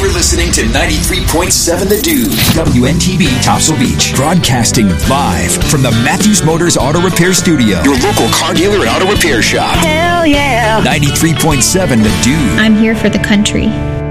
You're listening to 93.7 The Dude, WNTV Topsail Beach, broadcasting live from the Matthews Motors Auto Repair Studio, your local car dealer and auto repair shop. Hell yeah. 93.7 The Dude. I'm here for the country.